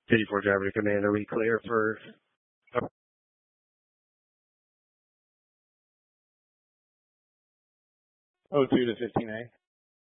54 driver to command, are we clear for... O2 to 15A.